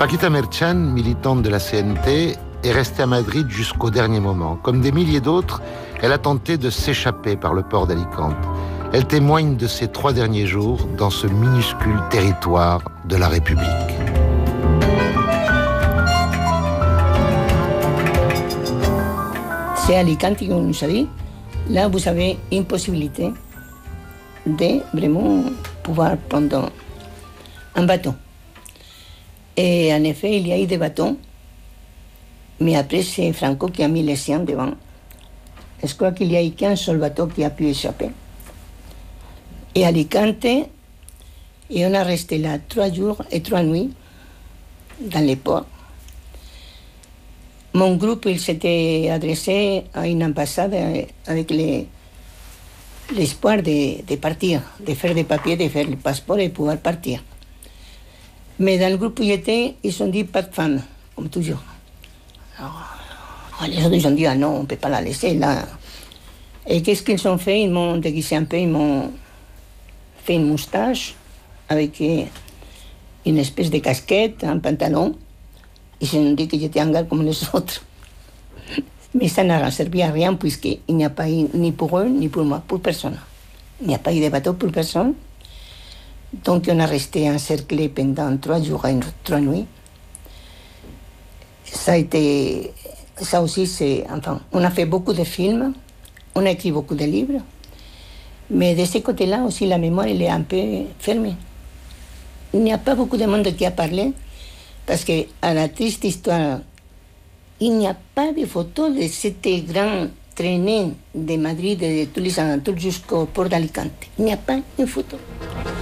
Paquita Merchan, militante de la CNT, est restée à Madrid jusqu'au dernier moment. Comme des milliers d'autres, elle a tenté de s'échapper par le port d'Alicante. Elle témoigne de ces 3 derniers jours dans ce minuscule territoire de la République. C'est Alicante, comme on nous a dit. Là, vous avez une possibilité de vraiment pouvoir prendre un bateau. Et en effet, il y a eu des bateaux, mais après, c'est Franco qui a mis les siens devant. Je crois qu'il n'y a eu qu'un seul bateau qui a pu échapper. Et Alicante, et on a resté là 3 jours et 3 nuits dans les ports. Mon groupe, il s'était adressé à une ambassade avec l'espoir de partir, de faire des papiers, de faire le passeport et pouvoir partir. Mais dans le groupe où j'étais, ils ont dit pas de femme, comme toujours. Alors, les autres ils ont dit, ah non, on ne peut pas la laisser là. Et qu'est-ce qu'ils ont fait? Ils m'ont déguisé un peu, ils m'ont fait une moustache avec une espèce de casquette, un pantalon. Ils ont dit que j'étais un gars comme les autres. Mais ça n'a servi à rien puisqu'il n'y a pas eu ni pour eux ni pour moi, pour personne. Il n'y a pas eu de bateau pour personne. Donc on a resté encerclé pendant 3 jours et 3 nuits. Ça aussi, enfin, on a fait beaucoup de films, on a écrit beaucoup de livres, mais de ce côté-là aussi, la mémoire, elle est un peu fermée. Il n'y a pas beaucoup de monde qui a parlé, parce que à la triste histoire, il n'y a pas de photos de cette grande traînée de Madrid et de tous les alentours jusqu'au port d'Alicante. Il n'y a pas une photo.